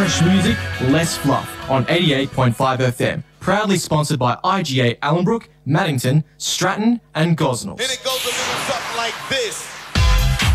fresh music, less fluff on 88.5 FM. Proudly sponsored by IGA Allenbrook, Maddington, Stratton and Gosnells. Then it goes a little something like this.